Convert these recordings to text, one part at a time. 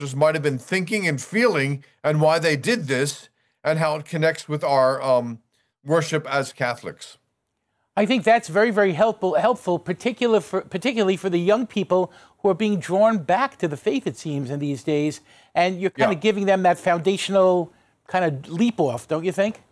might have been thinking and feeling and why they did this and how it connects with our worship as Catholics. I think that's very, very helpful, particularly for the young people who are being drawn back to the faith, it seems, in these days. And you're kind of giving them that foundational kind of leap off, don't you think?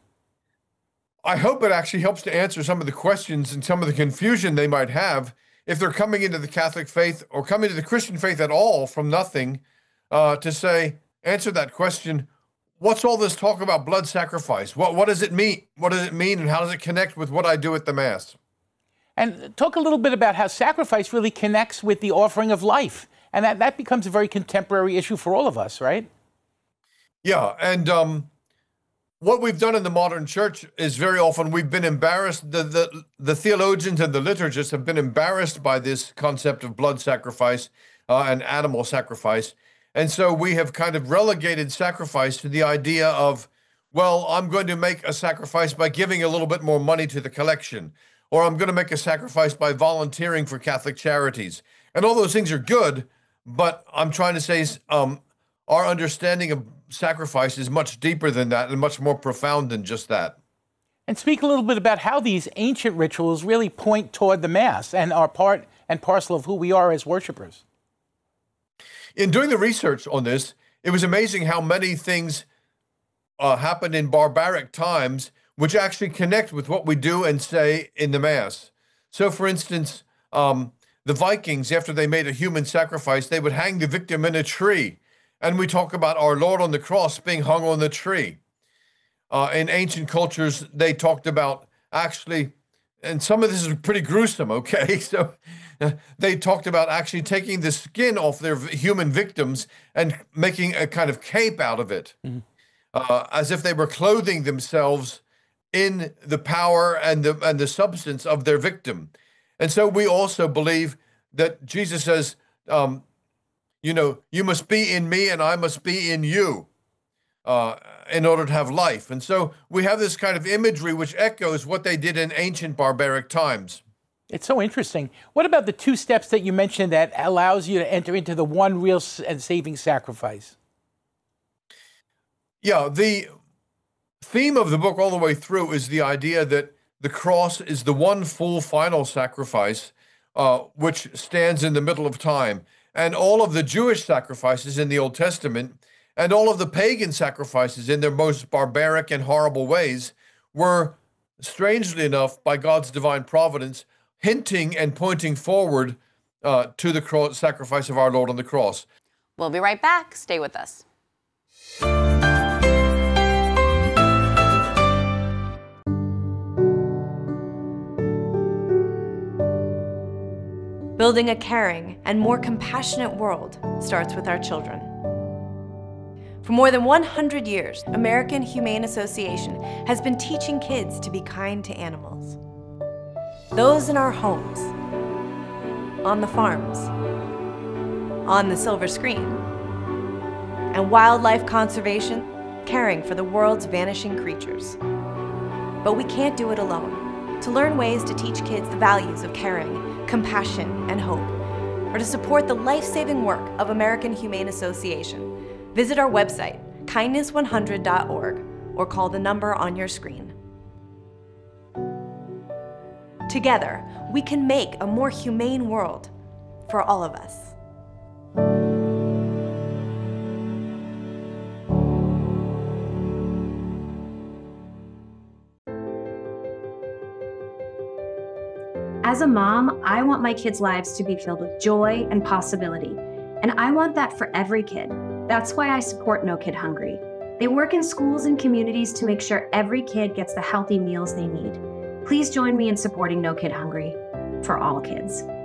I hope it actually helps to answer some of the questions and some of the confusion they might have if they're coming into the Catholic faith or coming to the Christian faith at all from nothing, to answer that question, what's all this talk about blood sacrifice? What does it mean? What does it mean, and how does it connect with what I do at the Mass? And talk a little bit about how sacrifice really connects with the offering of life. And that becomes a very contemporary issue for all of us, right? Yeah, and what we've done in the modern church is very often we've been embarrassed. The theologians and the liturgists have been embarrassed by this concept of blood sacrifice and animal sacrifice. And so we have kind of relegated sacrifice to the idea of, well, I'm going to make a sacrifice by giving a little bit more money to the collection, or I'm going to make a sacrifice by volunteering for Catholic charities. And all those things are good, but I'm trying to say our understanding of sacrifice is much deeper than that and much more profound than just that. And speak a little bit about how these ancient rituals really point toward the Mass and are part and parcel of who we are as worshipers. In doing the research on this, it was amazing how many things happened in barbaric times which actually connect with what we do and say in the Mass. So, for instance, the Vikings, after they made a human sacrifice, they would hang the victim in a tree. And we talk about our Lord on the cross being hung on the tree. In ancient cultures, they talked about actually, and some of this is pretty gruesome, okay? So they talked about actually taking the skin off their human victims and making a kind of cape out of it, as if they were clothing themselves in the power and the substance of their victim. And so we also believe that Jesus says, you must be in me and I must be in you in order to have life. And so we have this kind of imagery which echoes what they did in ancient barbaric times. It's so interesting. What about the two steps that you mentioned that allows you to enter into the one real and saving sacrifice? Yeah, the theme of the book all the way through is the idea that the cross is the one full final sacrifice which stands in the middle of time. And all of the Jewish sacrifices in the Old Testament and all of the pagan sacrifices in their most barbaric and horrible ways were, strangely enough, by God's divine providence, hinting and pointing forward to the sacrifice of our Lord on the cross. We'll be right back. Stay with us. Building a caring and more compassionate world starts with our children. For more than 100 years, American Humane Association has been teaching kids to be kind to animals. Those in our homes, on the farms, on the silver screen, and wildlife conservation, caring for the world's vanishing creatures. But we can't do it alone. To learn ways to teach kids the values of caring, compassion, and hope, or to support the life-saving work of American Humane Association, visit our website, kindness100.org, or call the number on your screen. Together, we can make a more humane world for all of us. As a mom, I want my kids' lives to be filled with joy and possibility, and I want that for every kid. That's why I support No Kid Hungry. They work in schools and communities to make sure every kid gets the healthy meals they need. Please join me in supporting No Kid Hungry for all kids.